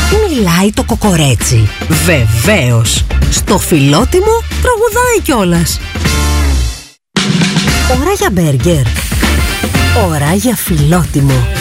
Μιλάει το κοκορέτσι. Βεβαίως. Στο Φιλότιμο τραγουδάει κιόλας. Ώρα για μπέργκερ. Ώρα για Φιλότιμο.